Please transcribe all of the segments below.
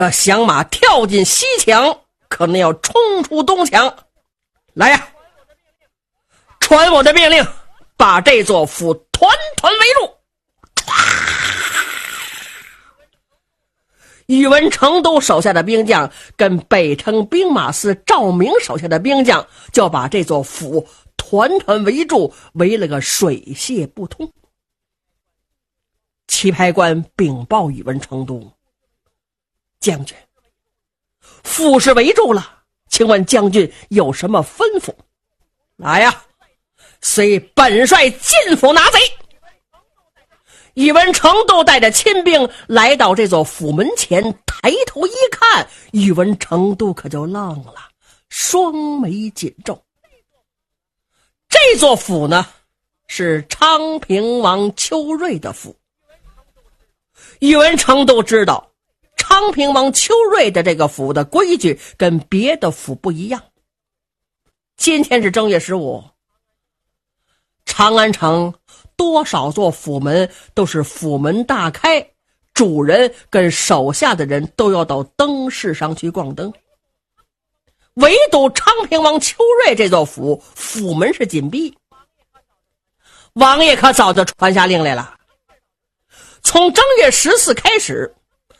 响马跳进西墙，可能要冲出东墙。来呀，传我的命令，把这座府团团围住。宇文成都手下的兵将跟北城兵马司赵明手下的兵将就把这座府团团围住，围了个水泄不通。棋牌官禀报宇文成都：将军，府是围住了，请问将军有什么吩咐？来呀，随本帅进府拿贼。宇文成都带着亲兵来到这座府门前，抬头一看，宇文成都可就愣了，双眉紧皱。这座府呢，是昌平王邱瑞的府。宇文成都知道昌平王邱瑞的这个府的规矩跟别的府不一样。今天是正月15，长安城多少座府门都是府门大开，主人跟手下的人都要到灯市上去逛灯。唯独昌平王邱瑞这座府，府门是紧闭。王爷可早就传下令来了，从正月14开始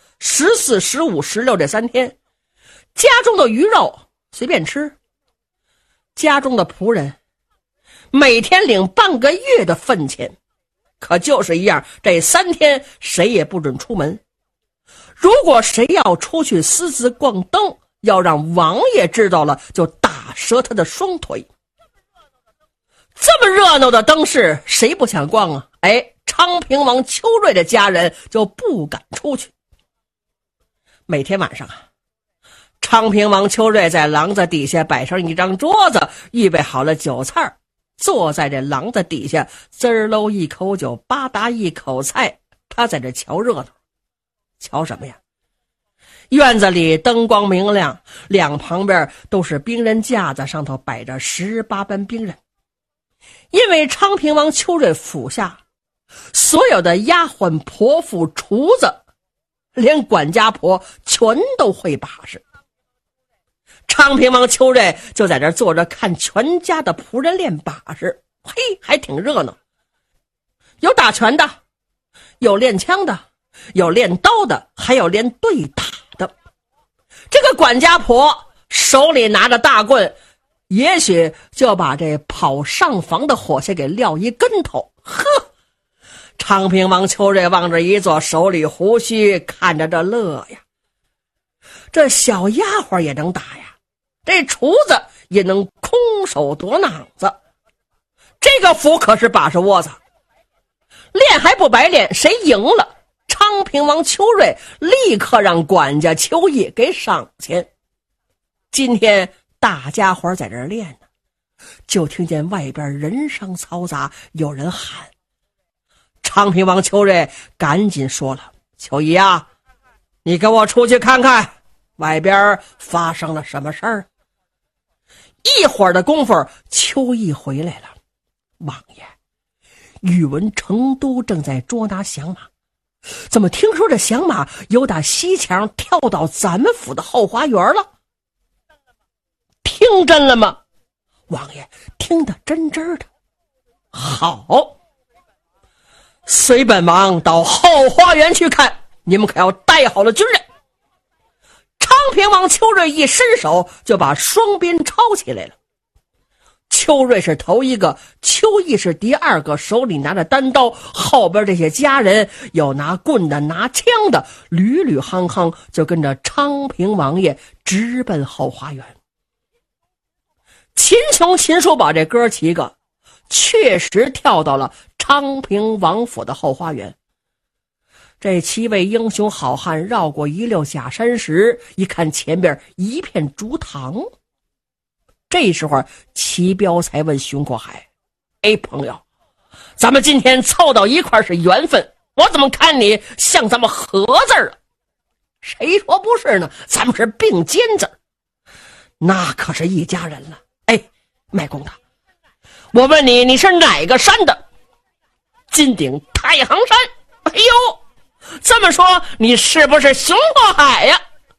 ，14、15、16这3天，家中的鱼肉随便吃，家中的仆人每天领半个月的份钱，可就是一样，这3天谁也不准出门。如果谁要出去私自逛灯，要让王爷知道了，就打折他的双腿。这么热闹的灯市，谁不想逛啊？昌平王邱瑞的家人就不敢出去。每天晚上昌平王邱瑞在廊子底下摆上一张桌子，预备好了酒菜，坐在这廊子底下，滋儿搂一口酒，吧嗒一口菜，他在这瞧热闹。瞧什么呀？院子里灯光明亮，两旁边都是兵人架子，上头摆着18班兵人。因为昌平王邱瑞府下所有的丫鬟婆妇厨子，连管家婆全都会把式。昌平王邱瑞就在这坐着看全家的仆人练把式，还挺热闹。有打拳的，有练枪的，有练刀的，还有练对打的。这个管家婆手里拿着大棍，也许就把这跑上房的伙计给撂一跟头。昌平王邱瑞往这一坐，手里胡须，看着这乐呀。这小丫鬟也能打呀，这厨子也能空手夺囊子。这个府可是把式窝子，练还不白练，谁赢了，昌平王邱瑞立刻让管家邱毅给赏钱。今天大家伙在这儿练呢，就听见外边人声嘈杂，有人喊。昌平王邱瑞赶紧说了：邱毅啊，你跟我出去看看外边发生了什么事儿。一会儿的功夫，邱毅回来了。王爷，宇文成都正在捉拿响马，怎么听说这响马有打西墙跳到咱们府的后花园了？听真了吗？王爷听得真真的。好，随本王到后花园去看，你们可要带好了军人。昌平王邱瑞一伸手就把双鞭抄起来了。邱瑞是头一个，邱毅是第二个，手里拿着单刀，后边这些家人有拿棍的，拿枪的，屡屡夯夯就跟着昌平王爷直奔后花园。秦琼、秦叔宝这哥几个确实跳到了昌平王府的后花园。这7位英雄好汉绕过一溜假山石，一看前边一片竹塘。这时候齐彪才问熊国海：朋友，咱们今天凑到一块是缘分，我怎么看你像咱们合字啊？谁说不是呢？咱们是并肩字，那可是一家人了。卖公的，我问你，你是哪个山的？金顶太行山。这么说你是不是熊国海呀？